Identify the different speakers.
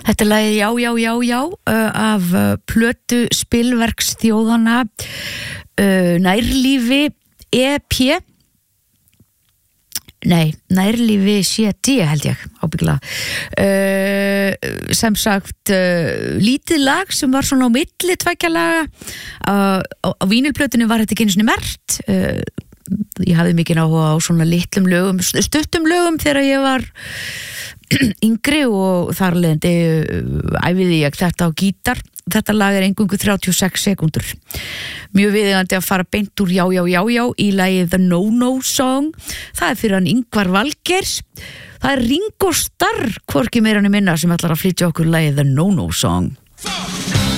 Speaker 1: Þetta er lagið Já, já, já, já af plötu spilverksþjóðana Nærlífi EP Nei, Nærlífi CD held ég ábyggilega sem sagt lítið lag sem var svona á milli tveggja laga á vínilplötunni var þetta ekki einu sinni merkt ég hafði mikinn áhuga á svona litlum lögum, stuttum lögum þegar ég var yngri og þar leðandi æfiði ég þetta á gítar. Þetta lag er eingöngu 36 sekúndur. Mjög viðeigandi að fara beint úr Já, já, já, já í lagið The No No Song. Það er fyrir hann Ingvar Valgeirs. Það er Ringo Starr, hvorki meira en minna, sem ætlar að flytja okkur lagið The No No Song.